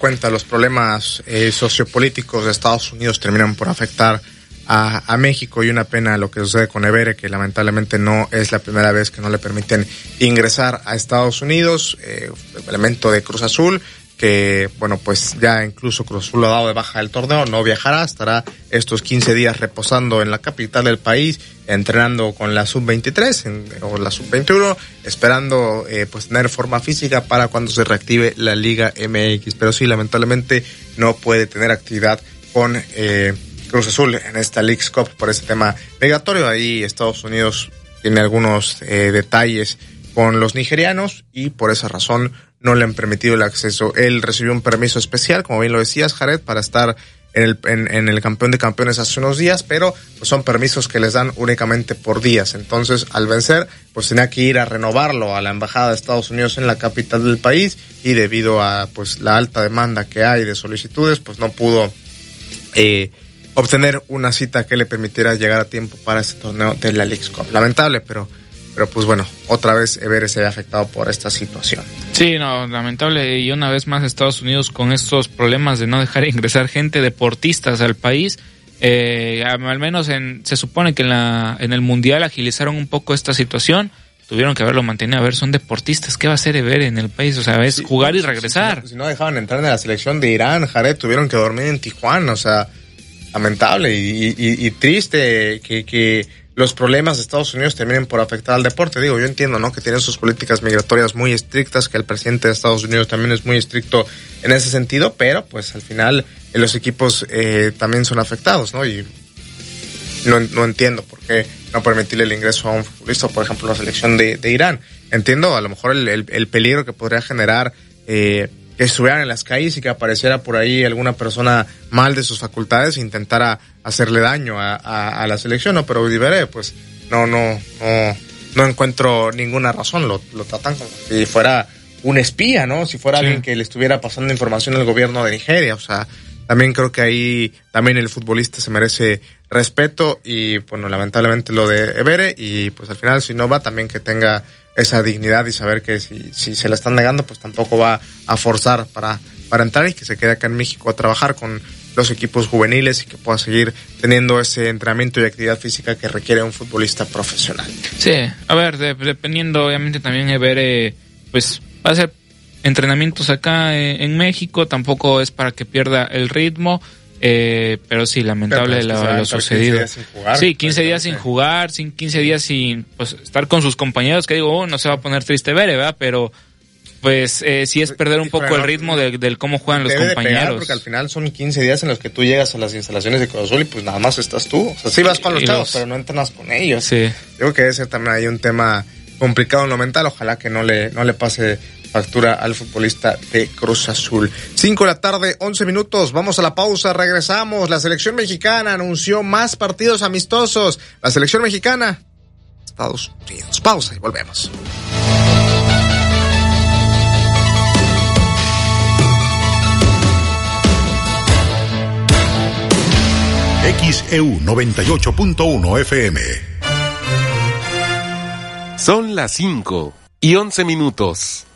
cuenta, los problemas sociopolíticos de Estados Unidos terminan por afectar a México, y una pena lo que sucede con Evere, que lamentablemente no es la primera vez que no le permiten ingresar a Estados Unidos, elemento de Cruz Azul, que bueno, pues ya incluso Cruz Azul lo ha dado de baja del torneo, no viajará, estará estos 15 días reposando en la capital del país, entrenando con la sub-23 o la sub-21, esperando pues tener forma física para cuando se reactive la Liga MX, pero sí, lamentablemente no puede tener actividad con Cruz Azul en esta Leagues Cup por este tema migratorio. Ahí Estados Unidos tiene algunos detalles con los nigerianos y por esa razón no le han permitido el acceso. Él recibió un permiso especial, como bien lo decías, Jared, para estar en el campeón de campeones hace unos días, pero pues son permisos que les dan únicamente por días. Entonces, al vencer, pues tenía que ir a renovarlo a la embajada de Estados Unidos en la capital del país, y debido a pues la alta demanda que hay de solicitudes, pues no pudo obtener una cita que le permitiera llegar a tiempo para este torneo de la Leagues Cup. Lamentable, pero pues bueno, otra vez Evere se ve afectado por esta situación. Sí, no, lamentable, y una vez más Estados Unidos con estos problemas de no dejar ingresar gente, deportistas al país. Al menos se supone que en el Mundial agilizaron un poco esta situación, tuvieron que haberlo mantenido. A ver, son deportistas, ¿qué va a hacer Evere en el país? O sea, es jugar y regresar. Si no dejaban entrar en la selección de Irán, Jared, tuvieron que dormir en Tijuana, o sea, lamentable y triste que los problemas de Estados Unidos terminen por afectar al deporte. Digo, yo entiendo, ¿no?, que tienen sus políticas migratorias muy estrictas, que el presidente de Estados Unidos también es muy estricto en ese sentido, pero pues al final los equipos también son afectados, ¿no? Y no entiendo por qué no permitirle el ingreso a un futbolista, por ejemplo, la selección de Irán. Entiendo a lo mejor el peligro que podría generar que estuvieran en las calles y que apareciera por ahí alguna persona mal de sus facultades e intentara hacerle daño a la selección, ¿no? Pero Evere, pues no encuentro ninguna razón. Lo tratan como si fuera un espía, ¿no? Si fuera alguien que le estuviera pasando información al gobierno de Nigeria. O sea, también creo que ahí también el futbolista se merece respeto, y bueno, lamentablemente lo de Evere, y pues al final si no va, también que tenga esa dignidad y saber que si se la están negando, pues tampoco va a forzar para entrar, y que se quede acá en México a trabajar con los equipos juveniles y que pueda seguir teniendo ese entrenamiento y actividad física que requiere un futbolista profesional. Sí, a ver, dependiendo, obviamente también Evere pues va a hacer entrenamientos acá en México, tampoco es para que pierda el ritmo. Pero sí, lamentable lo sucedido. 15 días sin jugar, sí, 15 días sin jugar, 15 días sin pues estar con sus compañeros, que digo, no se va a poner triste Evere, ¿verdad? Pero pues sí es perder un poco el ritmo del cómo juegan los compañeros. Pegar, porque al final son 15 días en los que tú llegas a las instalaciones de Cruz Azul y pues nada más estás tú. O sea, sí vas con los chavos, pero no entrenas con ellos. Sí. Digo que debe ser también hay un tema complicado en lo mental. Ojalá que no le pase factura al futbolista de Cruz Azul. 5:11 p.m. Vamos a la pausa, regresamos. La selección mexicana anunció más partidos amistosos. La selección mexicana, Estados Unidos. Pausa y volvemos. XEU 98.1 FM. Son las 5:11 p.m.